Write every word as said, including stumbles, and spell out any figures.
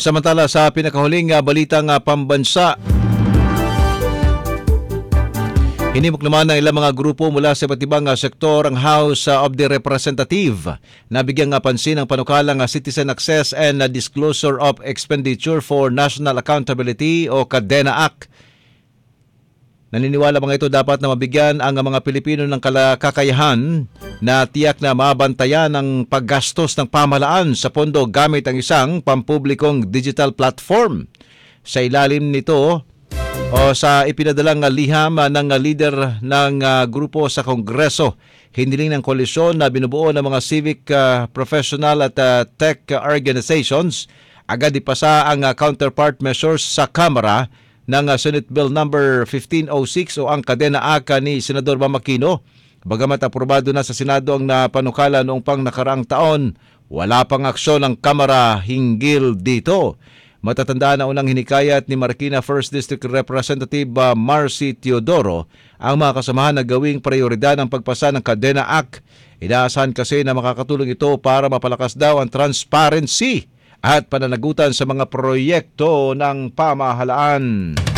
Samantala sa pinakahuling uh, balitang uh, pambansa, hinimok naman ng ilang mga grupo mula sa iba't ibang uh, sektor ang House uh, of the Representative na bigyang uh, pansin ang panukalang uh, Citizen Access and uh, Disclosure of Expenditure for National Accountability o CADENA Act. Naniniwala mga ito dapat na mabigyan ang mga Pilipino ng kakayahan na tiyak na mabantayan ang paggastos ng pamahalaan sa pondo gamit ang isang pampublikong digital platform. Sa ilalim nito o sa ipinadalang liham ng leader ng uh, grupo sa Kongreso, hiniling ng koalisyon na binubuo ng mga civic, uh, professional at uh, tech organizations, agad ipasa ang uh, counterpart measures sa Kamara ng uh, Senate Bill number fifteen oh six o ang CADENA Act ni Senador Bam Aquino. Bagamat aprobado na sa Senado ang napanukala noong pang nakaraang taon, wala pang aksyon ng Kamara hinggil dito. Matatandaan na unang hinikayat ni Marikina first District Representative uh, Marcy Teodoro ang mga kasamahan na gawing prioridad ang pagpasa ng CADENA Act. Inaasahan kasi na makakatulong ito para mapalakas daw ang transparency at pananagutan sa mga proyekto ng pamahalaan.